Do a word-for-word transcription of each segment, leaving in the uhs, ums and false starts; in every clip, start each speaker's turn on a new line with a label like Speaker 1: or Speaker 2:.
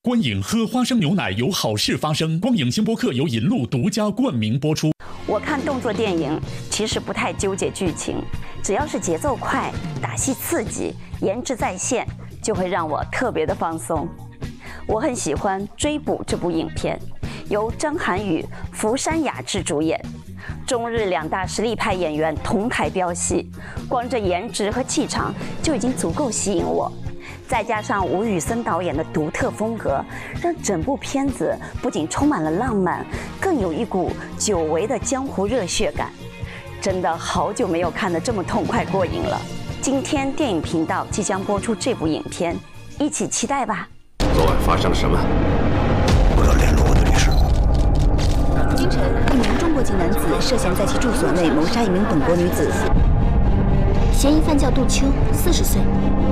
Speaker 1: 观影喝花生牛奶有好事发生。光影星播客由银鹿独家冠名播出。
Speaker 2: 我看动作电影其实不太纠结剧情，只要是节奏快、打戏刺激、颜值在线，就会让我特别的放松。我很喜欢《追捕》这部影片，由张涵予、福山雅治主演，中日两大实力派演员同台飙戏，光这颜值和气场就已经足够吸引我。再加上吴宇森导演的独特风格，让整部片子不仅充满了浪漫，更有一股久违的江湖热血感。真的好久没有看得这么痛快过瘾了。今天电影频道即将播出这部影片，一起期待吧。
Speaker 3: 昨晚发生了什么？
Speaker 4: 我要联络我的律师。
Speaker 5: 今晨，一名中国籍男子涉嫌在其住所内谋杀一名本国女子，嫌疑犯叫杜秋，四十岁。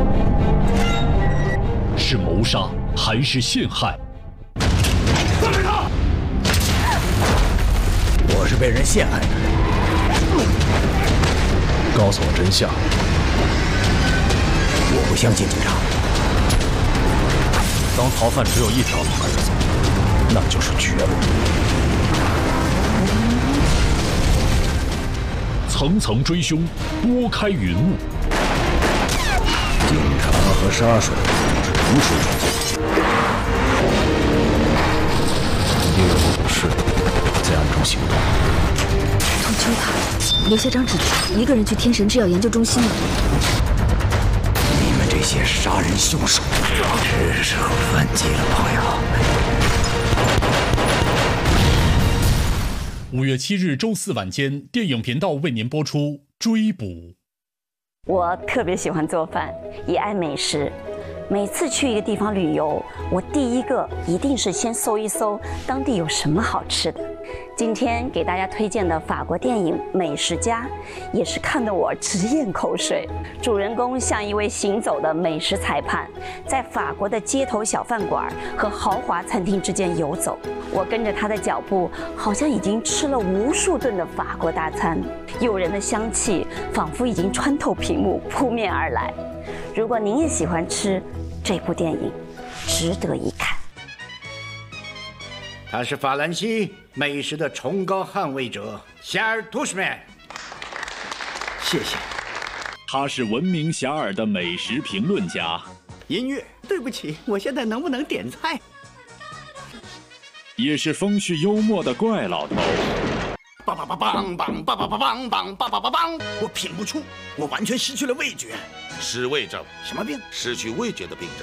Speaker 1: 是谋杀还是陷害？
Speaker 4: 放开他！我是被人陷害的。
Speaker 3: 告诉我真相。
Speaker 4: 我不相信警察。
Speaker 3: 当逃犯只有一条路可以走，那就是绝路。
Speaker 1: 层层追凶，拨开云雾。
Speaker 4: 警察和杀手是同时出现。
Speaker 3: 因为我不是在暗中行动。
Speaker 5: 杜秋他留下张纸条，一个人去天神制药研究中心了。
Speaker 4: 你们这些杀人凶手，是时候反击了，朋友。
Speaker 1: 五月七日周四晚间，电影频道为您播出《追捕》。
Speaker 2: 我特别喜欢做饭，也爱美食。每次去一个地方旅游，我第一个一定是先搜一搜当地有什么好吃的。今天给大家推荐的法国电影《美食家》，也是看得我直咽口水。主人公像一位行走的美食裁判，在法国的街头小饭馆和豪华餐厅之间游走。我跟着他的脚步，好像已经吃了无数顿的法国大餐，诱人的香气仿佛已经穿透屏幕扑面而来。如果您也喜欢吃，这部电影值得一看。
Speaker 6: 他是法兰西美食的崇高捍卫者夏尔·图什曼，谢谢。
Speaker 1: 他是闻名遐迩的美食评论家。
Speaker 6: 音乐，对不起，我现在能不能点菜？
Speaker 1: 也是风趣幽默的怪老头。
Speaker 6: 梆梆梆梆梆梆梆梆梆梆梆梆梆，我品不出，我完全失去了味觉。
Speaker 7: 失味症，
Speaker 6: 什么病？
Speaker 7: 失去味觉的病症。